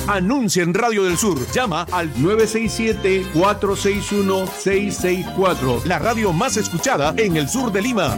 Anuncia en Radio del Sur. Llama al 967-461-664. La radio más escuchada en el sur de Lima.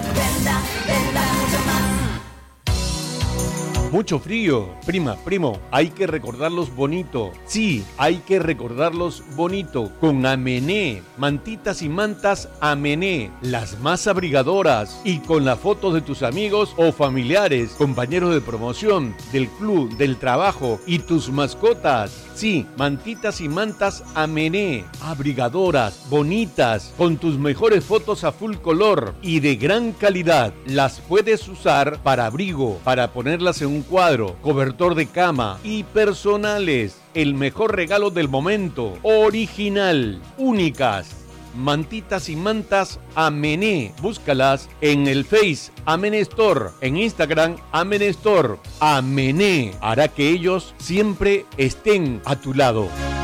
Mucho frío. Prima, primo, hay que recordarlos bonito. Sí, hay que recordarlos bonito. Con Amené, mantitas y mantas Amené, las más abrigadoras. Y con la foto de tus amigos o familiares, compañeros de promoción, del club, del trabajo y tus mascotas. Sí, mantitas y mantas Amené, abrigadoras, bonitas, con tus mejores fotos a full color y de gran calidad. Las puedes usar para abrigo, para ponerlas en un cuadro, cobertor de cama y personales. El mejor regalo del momento, original, únicas. Mantitas y mantas Amené. Búscalas en el Face Amené Store, en Instagram Amené Store. Amené hará que ellos siempre estén a tu lado.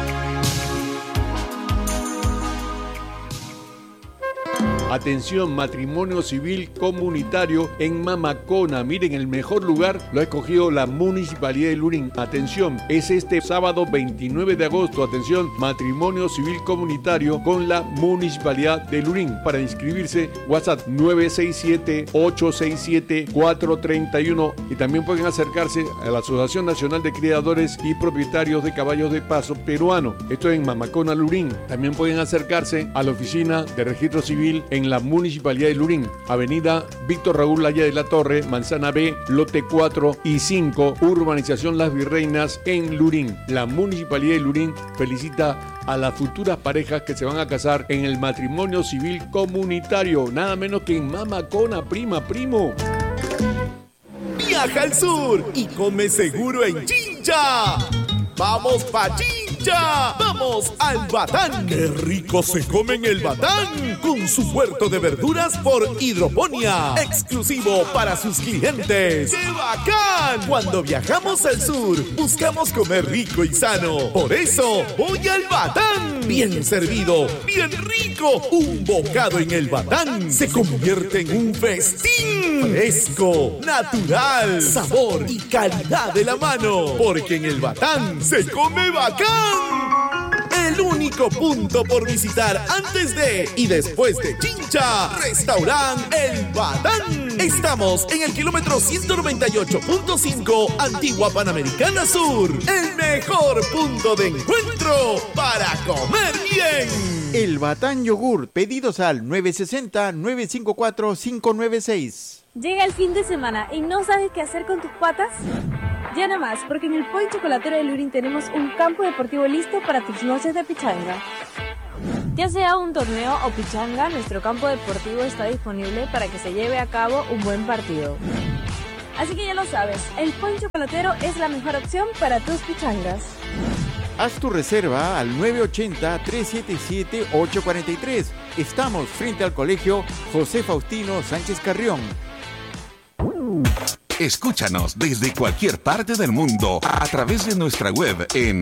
Atención, matrimonio civil comunitario en Mamacona. Miren, el mejor lugar lo ha escogido la Municipalidad de Lurín. Atención, es este sábado 29 de agosto. Atención, matrimonio civil comunitario con la Municipalidad de Lurín. Para inscribirse, WhatsApp 967-867-431. Y también pueden acercarse a la Asociación Nacional de Criadores y Propietarios de Caballos de Paso Peruano. Esto en Mamacona, Lurín. También pueden acercarse a la Oficina de Registro Civil en la Municipalidad de Lurín, Avenida Víctor Raúl Laya de la Torre, Manzana B, lote 4 y 5, Urbanización Las Virreinas en Lurín. La Municipalidad de Lurín felicita a las futuras parejas que se van a casar en el matrimonio civil comunitario, nada menos que en Mamacona, prima, primo. Viaja al sur y come seguro en Chincha. ¡Vamos pa' Chincha! ¡Vamos al Batán! ¡Qué rico se come en el Batán! Con su huerto de verduras por hidroponía, exclusivo para sus clientes. ¡Qué bacán! Cuando viajamos al sur, buscamos comer rico y sano. Por eso, voy al Batán. Bien servido, bien rico. Un bocado en el Batán se convierte en un festín. Fresco, natural, sabor y calidad de la mano. Porque en el Batán se come bacán. El único punto por visitar antes de y después de Chincha, Restaurant El Batán. Estamos en el kilómetro 198.5, Antigua Panamericana Sur. El mejor punto de encuentro para comer bien. El Batán Yogur. Pedidos al 960-954-596. Llega el fin de semana y no sabes qué hacer con tus patas. Ya nada más, porque en el Point Chocolatero de Lurín tenemos un campo deportivo listo para tus noches de pichanga. Ya sea un torneo o pichanga, nuestro campo deportivo está disponible para que se lleve a cabo un buen partido. Así que ya lo sabes, el Point Chocolatero es la mejor opción para tus pichangas. Haz tu reserva al 980-377-843. Estamos frente al Colegio José Faustino Sánchez Carrión. Escúchanos desde cualquier parte del mundo a través de nuestra web en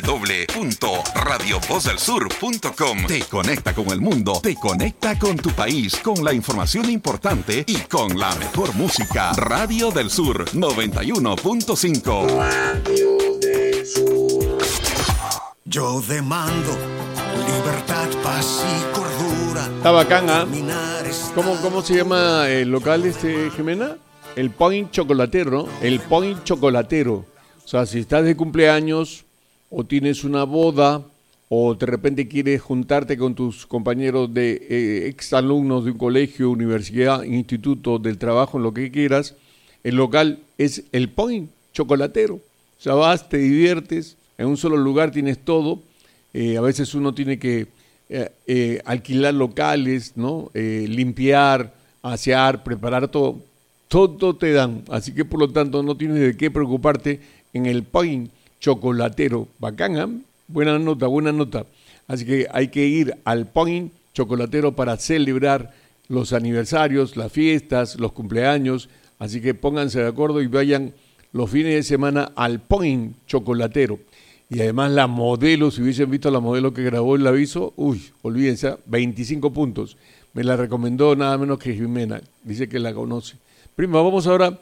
www.radiovozelsur.com. Te conecta con el mundo, te conecta con tu país, con la información importante y con la mejor música. Radio del Sur 91.5. Radio del Sur. Yo demando libertad, paz y cordura. Está bacana. ¿Cómo se llama el local Jimena? El Point Chocolatero, ¿no? El Point Chocolatero. O sea, si estás de cumpleaños o tienes una boda o de repente quieres juntarte con tus compañeros de exalumnos de un colegio, universidad, instituto, del trabajo, en lo que quieras, el local es el Point Chocolatero. O sea, vas, te diviertes, en un solo lugar tienes todo. A veces uno tiene que alquilar locales, ¿no? Limpiar, asear, preparar todo. Todo te dan, así que por lo tanto no tienes de qué preocuparte en el Point Chocolatero. Bacán, ¿eh? Buena nota. Así que hay que ir al Point Chocolatero para celebrar los aniversarios, las fiestas, los cumpleaños. Así que pónganse de acuerdo y vayan los fines de semana al Point Chocolatero. Y además la modelo, si hubiesen visto la modelo que grabó el aviso, olvídense, 25 puntos. Me la recomendó nada menos que Jimena, dice que la conoce. Prima, vamos ahora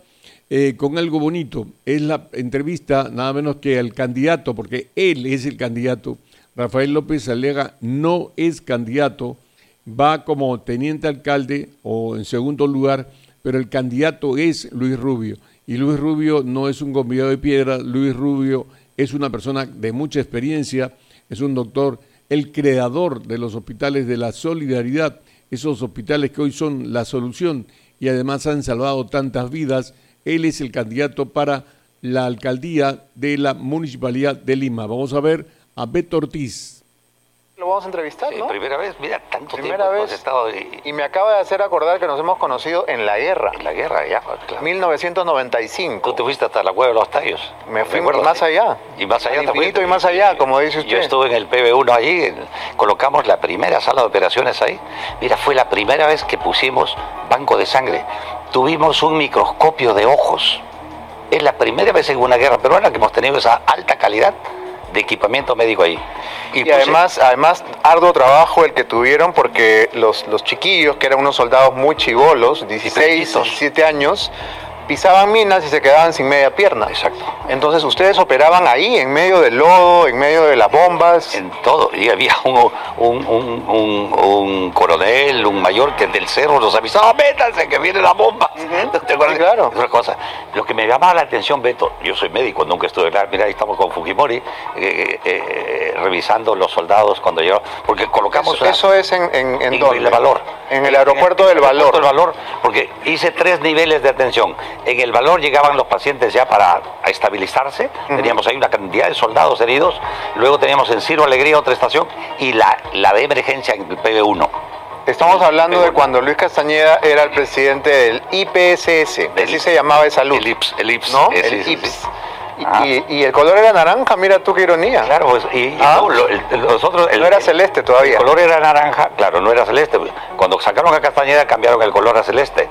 con algo bonito. Es la entrevista nada menos que al candidato, porque él es el candidato. Rafael López Aliaga no es candidato, va como teniente alcalde o en segundo lugar, pero el candidato es Luis Rubio. Y Luis Rubio no es un convidado de piedra, Luis Rubio es una persona de mucha experiencia, es un doctor, el creador de los hospitales de la Solidaridad, esos hospitales que hoy son la solución y además han salvado tantas vidas. Él es el candidato para la alcaldía de la Municipalidad de Lima. Vamos a ver a Beto Ortiz. Lo vamos a entrevistar, ¿no? Primera vez, mira, tanto primera tiempo vez. hemos estado... Y me acaba de hacer acordar que nos hemos conocido en la guerra. En la guerra, ya, claro. 1995. Tú te fuiste hasta la Cueva de los Tallos. Me fui más allá. Y más allá al infinito y más allá, como dice usted. Yo estuve en el PB1 allí, colocamos la primera sala de operaciones ahí. Mira, fue la primera vez que pusimos banco de sangre. Tuvimos un microscopio de ojos. Es la primera vez en una guerra peruana que hemos tenido esa alta calidad de equipamiento médico ahí. Y además arduo trabajo el que tuvieron, porque los chiquillos, que eran unos soldados muy chibolos, 16, 17 años, pisaban minas y se quedaban sin media pierna. Exacto. Entonces ustedes operaban ahí, en medio del lodo, en medio de las bombas. En todo. Y había un coronel, un mayor que del cerro nos avisaba: métanse que viene la bomba. ¿Te acuerdas? Sí, claro. Otra cosa. Lo que me llamaba la atención, Beto, yo soy médico, nunca estuve claro. Mira, ahí estamos con Fujimori, revisando los soldados cuando llegaban. Porque colocamos... Eso es en ¿dónde? El Valor. En el aeropuerto del Valor. El Valor, porque hice 3 niveles de atención. En el Valor llegaban los pacientes ya para estabilizarse. Teníamos ahí una cantidad de soldados heridos. Luego teníamos en Ciro Alegría otra estación y la de emergencia en el PB1. Estamos hablando de cuando Luis Castañeda era el presidente del IPSS, así se llamaba de salud. El IPS. ¿No? El IPS. Y el color era naranja, mira tú qué ironía. Claro, pues, nosotros... no era celeste todavía. El color era naranja, claro, no era celeste. Cuando sacaron a Castañeda cambiaron el color a celeste.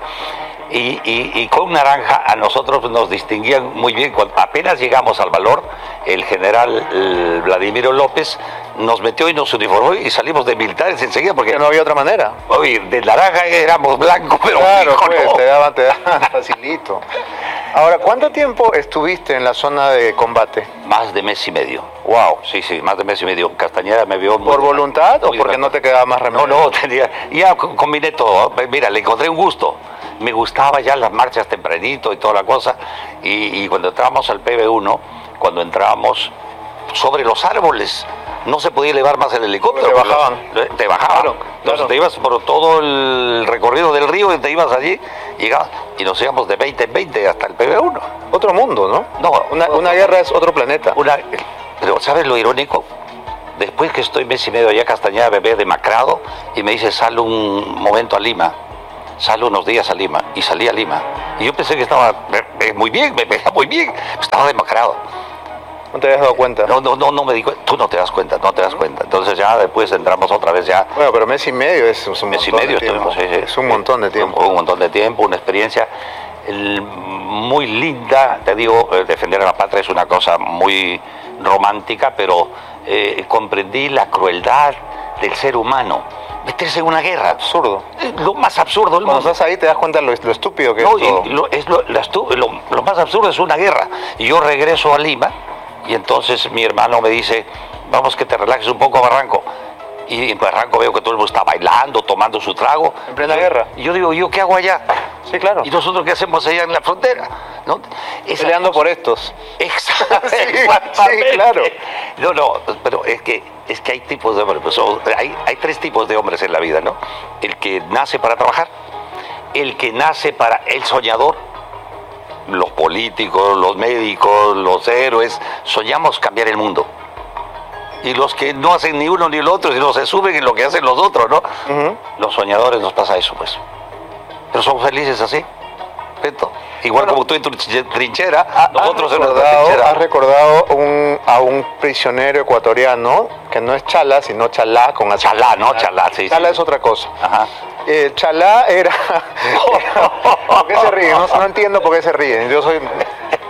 Y con naranja a nosotros nos distinguían muy bien. Cuando apenas llegamos al Valor, el general Vladimiro López nos metió y nos uniformó y salimos de militares enseguida, porque no había otra manera. Oye, de naranja éramos blancos, pero claro, fijo, pues, no. te daban facilito. Ahora, ¿cuánto tiempo estuviste en la zona de combate? Más de mes y medio. Wow. Sí, más de mes y medio. Castañeda me vio muy... ¿Por voluntad o porque no te quedaba más remedio? No, ya combiné todo. Mira, le encontré un gusto. Me gustaba ya las marchas tempranito y toda la cosa. Y cuando entrábamos al PB1, cuando entrábamos sobre los árboles, no se podía elevar más el helicóptero. Te bajaban. Claro. Entonces te ibas por todo el recorrido del río y te ibas allí, llegabas, y nos íbamos de 20 en 20 hasta el PB1. Otro mundo, ¿no? No, una guerra es otro planeta. Pero ¿sabes lo irónico? Después que estoy mes y medio allá, Castañeda me ve demacrado y me dice: sal un momento a Lima. Salgo unos días a Lima, y salí a Lima. Y yo pensé que estaba muy bien, me veía muy bien, estaba demacrado. ¿No te habías dado cuenta? No me di cuenta. Tú no te das cuenta. Entonces ya después entramos otra vez ya. Bueno, pero mes y medio es un mes y medio estuvimos, sí. Es un montón de tiempo. Un montón de tiempo, una experiencia muy linda. Te digo, defender a la patria es una cosa muy romántica, pero comprendí la crueldad del ser humano. Meterse en una guerra. Absurdo. Lo más absurdo del mundo. Cuando estás ahí te das cuenta lo estúpido que es todo. Lo más absurdo es una guerra. Y yo regreso a Lima y entonces mi hermano me dice: vamos que te relajes un poco, Barranco. Y en Barranco veo que todo el mundo está bailando, tomando su trago. En plena guerra. Y yo digo: ¿yo qué hago allá? Sí, claro. ¿Y nosotros qué hacemos allá en la frontera? ¿No? Peleando por estos. Exacto. Sí, claro. No, pero es que hay tipos de hombres. Pues, hay 3 tipos de hombres en la vida, ¿no? El que nace para trabajar, el que nace para el soñador. Los políticos, los médicos, los héroes, soñamos cambiar el mundo. Y los que no hacen ni uno ni el otro, sino se suben en lo que hacen los otros, ¿no? Los soñadores nos pasa eso, pues. Pero somos felices así. Perfecto. Igual como tú en tu trinchera, nosotros en nuestra trinchera. ¿Has recordado a un prisionero ecuatoriano que no es Chala, sino Chalá con H? Chalá, ¿no? Chalá, sí. Chalá es otra cosa. Ajá. Chalá era... ¿Por qué se ríen? No entiendo por qué se ríen. Yo soy...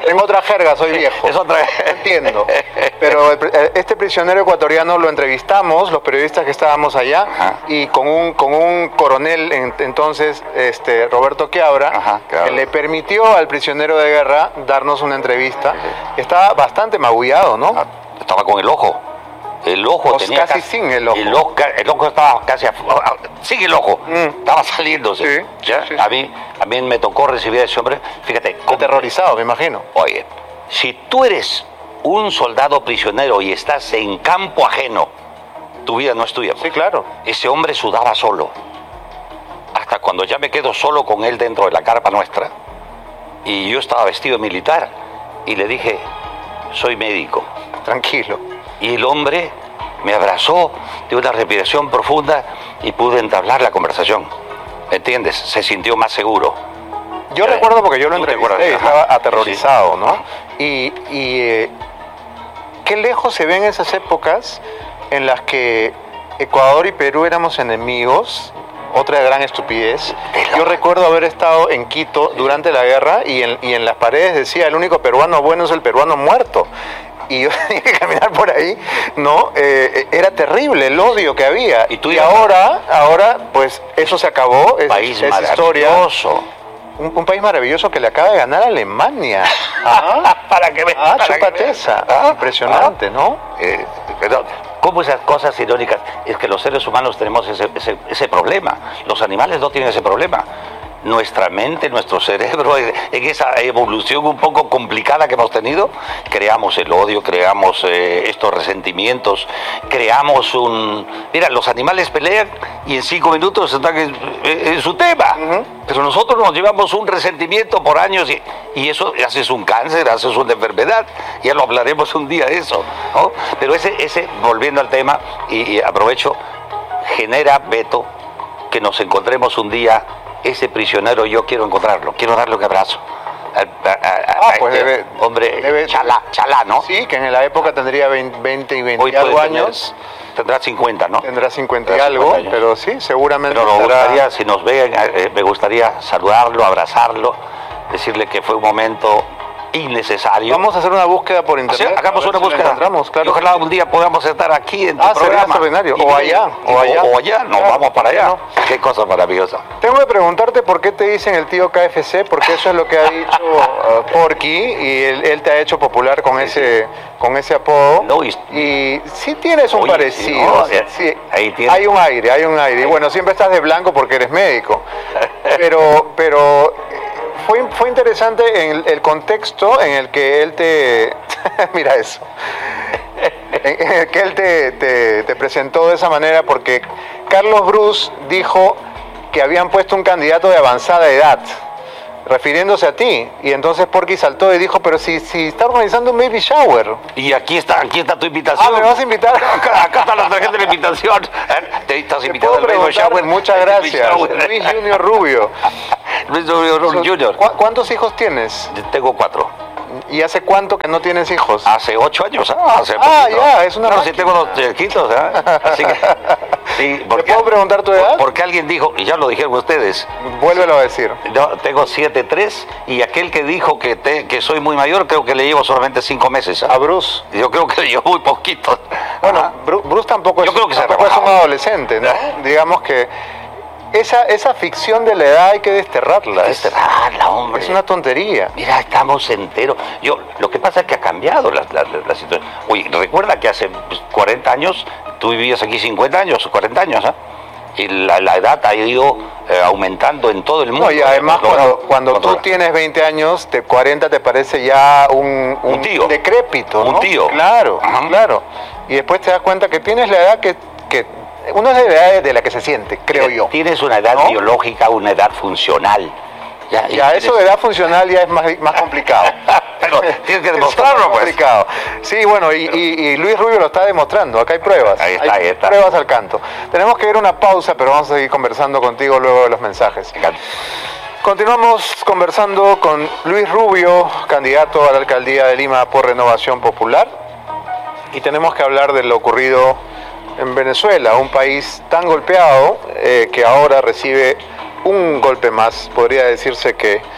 Tengo otra jerga, soy viejo. Es otra. Entiendo. Pero este prisionero ecuatoriano lo entrevistamos, los periodistas que estábamos allá, y con un coronel entonces, Roberto Quiabra, que le permitió al prisionero de guerra darnos una entrevista. Estaba bastante magullado, ¿no? Estaba con el ojo. El ojo pues tenía casi sin el ojo. El ojo estaba casi sin el ojo. Estaba saliéndose. Sí. A mí me tocó recibir a ese hombre. Fíjate, aterrorizado, me imagino. Oye, si tú eres un soldado prisionero y estás en campo ajeno, tu vida no es tuya. Sí, claro. Ese hombre sudaba solo. Hasta cuando ya me quedo solo con él dentro de la carpa nuestra. Y yo estaba vestido de militar. Y le dije, soy médico. Tranquilo. Y el hombre me abrazó de una respiración profunda y pude entablar la conversación. ¿Entiendes? Se sintió más seguro. Yo recuerdo porque yo lo entrevisté y estaba aterrorizado, ¿no? Y qué lejos se ven esas épocas en las que Ecuador y Perú éramos enemigos. Otra gran estupidez. Yo recuerdo haber estado en Quito durante la guerra y en las paredes decía, el único peruano bueno es el peruano muerto. Y yo tenía que caminar por ahí, ¿no? Era terrible el odio que había. Y ahora, pues, eso se acabó. País es maravilloso. Historia. Un país maravilloso que le acaba de ganar a Alemania. Para que veas. Chúpate esa. Impresionante, ¿no? Pero, ¿cómo esas cosas irónicas? Es que los seres humanos tenemos ese problema. Los animales no tienen ese problema. Nuestra mente, nuestro cerebro, en esa evolución un poco complicada que hemos tenido, creamos el odio, creamos estos resentimientos, creamos Mira, los animales pelean y en 5 minutos están en su tema. Pero nosotros nos llevamos un resentimiento por años y eso haces un cáncer, haces una enfermedad. Ya lo hablaremos un día de eso, ¿no? Pero ese volviendo al tema, y aprovecho, genera, Beto, que nos encontremos un día. Ese prisionero yo quiero encontrarlo, quiero darle un abrazo. Pues hombre, chalá, ¿no? Sí, que en la época tendría 20 y 20 y algo años. Tendrá 50, ¿no? Tendrá 50 y algo, pero sí, seguramente. Pero me gustaría, si nos ven, me gustaría saludarlo, abrazarlo, decirle que fue un momento innecesario. Vamos a hacer una búsqueda por internet. Hagamos una búsqueda. Claro. Y ojalá un día podamos estar aquí en tu programa. Extraordinario. O allá. Nos vamos para allá. No. Qué cosa maravillosa. Tengo que preguntarte por qué te dicen el tío KFC, porque eso es lo que ha dicho Porky, y él te ha hecho popular con ese apodo. No, y sí tienes un parecido. Sí, ahí tienes. Hay un aire. Y bueno, siempre estás de blanco porque eres médico. Pero fue interesante en el contexto en el que él te... Mira eso. En el que él te presentó de esa manera, porque Carlos Bruce dijo que habían puesto un candidato de avanzada edad, refiriéndose a ti. Y entonces Porky saltó y dijo, pero si está organizando un baby shower. Y aquí está tu invitación. ¿Me vas a invitar? Acá está la tarjeta de la invitación. ¿Te estás invitado al baby shower? Muchas gracias. Luis Junior Rubio. Luis Junior. ¿Cuántos hijos tienes? Tengo 4. ¿Y hace cuánto que no tienes hijos? Hace 8 años. Es una... No, sí tengo 2 chiquitos. Así que... Sí, ¿Te puedo preguntar tu edad? Porque alguien dijo, y ya lo dijeron ustedes. Vuélvelo a decir. Yo tengo 7'3", y aquel que dijo que soy muy mayor, creo que le llevo solamente 5 meses. ¿A Bruce? Yo creo que le llevo muy poquito. Bueno, Bruce tampoco es un adolescente, ¿no? Digamos que esa ficción de la edad hay que desterrarla. Hombre. Es una tontería. Mira, estamos enteros. Lo que pasa es que ha cambiado la situación. Oye, recuerda que hace 40 años, tú vivías aquí 50 años, 40 años, ¿eh? Y la edad ha ido aumentando en todo el mundo. No, y además cuando tú tienes 20 años, 40 te parece ya un tío. Decrépito, ¿no? Un tío. Claro, claro. Y después te das cuenta que tienes la edad que uno es de la edad de la que se siente, creo yo. Tienes una edad biológica, una edad funcional. Ya eso de edad funcional ya es más complicado. Pero tienes que demostrarlo, pues. Complicado. Sí, bueno, y Luis Rubio lo está demostrando. Acá hay pruebas. Ahí está. Pruebas al canto. Tenemos que ir a una pausa, pero vamos a seguir conversando contigo luego de los mensajes. Continuamos conversando con Luis Rubio, candidato a la alcaldía de Lima por Renovación Popular. Y tenemos que hablar de lo ocurrido en Venezuela, un país tan golpeado que ahora recibe un golpe más. Podría decirse que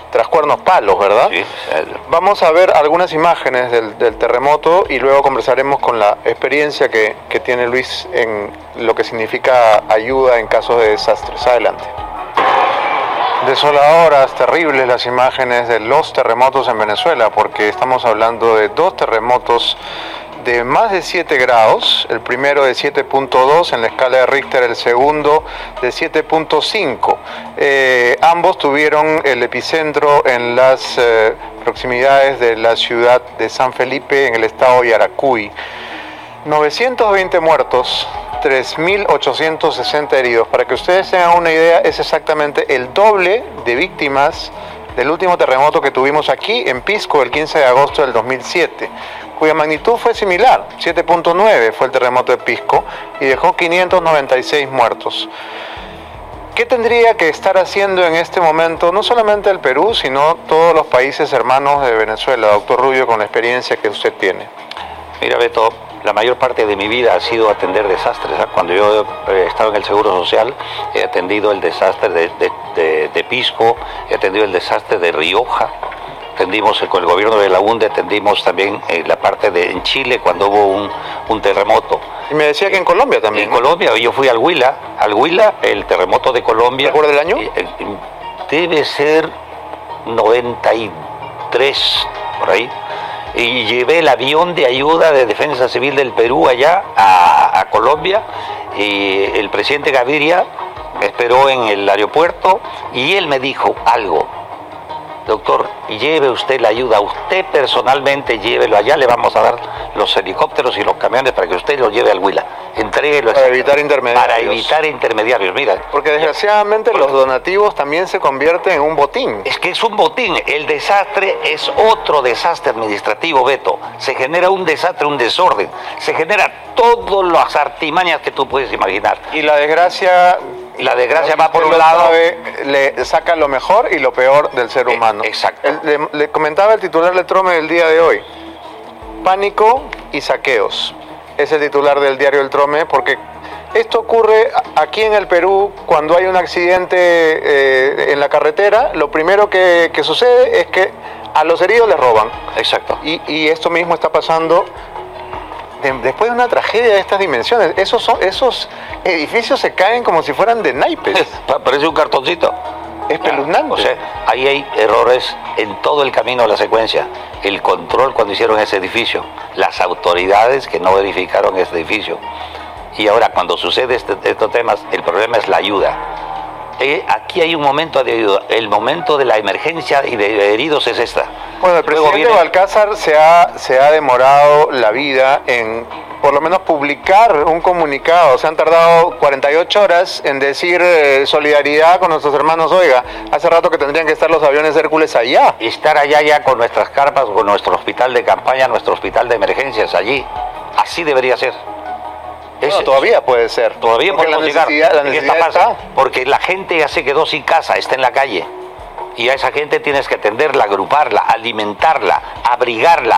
Trascuernos Palos, ¿verdad? Sí. Vamos a ver algunas imágenes del terremoto y luego conversaremos con la experiencia que tiene Luis en lo que significa ayuda en casos de desastres. Adelante. Desoladoras, terribles las imágenes de los terremotos en Venezuela, porque estamos hablando de 2 terremotos de más de 7 grados, el primero de 7.2 en la escala de Richter, el segundo de 7.5. Ambos tuvieron el epicentro en las proximidades de la ciudad de San Felipe, en el estado de Yaracuy. 920 muertos, 3.860 heridos. Para que ustedes tengan una idea, es exactamente el doble de víctimas del último terremoto que tuvimos aquí en Pisco el 15 de agosto del 2007, cuya magnitud fue similar, 7.9 fue el terremoto de Pisco y dejó 596 muertos. ¿Qué tendría que estar haciendo en este momento no solamente el Perú, sino todos los países hermanos de Venezuela, doctor Rubio, con la experiencia que usted tiene? Mira, Beto, la mayor parte de mi vida ha sido atender desastres. Cuando yo he estado en el Seguro Social, he atendido el desastre de Pisco, he atendido el desastre de Rioja, atendimos con el gobierno de la UNDE, atendimos también la parte en Chile cuando hubo un terremoto. Y me decía que en Colombia también. En Colombia, yo fui al Huila, el terremoto de Colombia. ¿Recuerda el año? Debe ser 93, por ahí. Y llevé el avión de ayuda de Defensa Civil del Perú allá a Colombia, y el presidente Gaviria me esperó en el aeropuerto y él me dijo algo: doctor, lleve usted la ayuda, usted personalmente llévelo allá, le vamos a dar los helicópteros y los camiones para que usted los lleve al Huila, entréguelo. Para evitar intermediarios. Para evitar intermediarios, mira. Porque desgraciadamente los donativos también se convierten en un botín. Es que es un botín, el desastre es otro desastre administrativo, Beto. Se genera un desastre, un desorden, se genera todas las artimañas que tú puedes imaginar. Y la desgracia... va por un lado, le saca lo mejor y lo peor del ser humano. Exacto. Le comentaba el titular del Trome del día de hoy: pánico y saqueos. Es el titular del diario El Trome, porque esto ocurre aquí en el Perú cuando hay un accidente en la carretera. Lo primero que sucede es que a los heridos les roban. Exacto. Y esto mismo está pasando. Después de una tragedia de estas dimensiones, esos edificios se caen como si fueran de naipes. Parece un cartoncito. Espeluznante. O sea, ahí hay errores en todo el camino de la secuencia. El control cuando hicieron ese edificio, las autoridades que no verificaron ese edificio. Y ahora, cuando sucede estos temas, el problema es la ayuda. Aquí hay un momento de ayuda. El momento de la emergencia y de heridos es esta. Bueno, el presidente Balcázar se ha demorado la vida en, por lo menos, publicar un comunicado. Se han tardado 48 horas en decir solidaridad con nuestros hermanos. Oiga, hace rato que tendrían que estar los aviones Hércules allá. Estar allá ya con nuestras carpas, con nuestro hospital de campaña, nuestro hospital de emergencias allí. Así debería ser. No, todavía puede ser. Todavía podemos llegar. La necesidad está. Porque la gente ya se quedó sin casa, está en la calle. Y a esa gente tienes que atenderla, agruparla, alimentarla, abrigarla.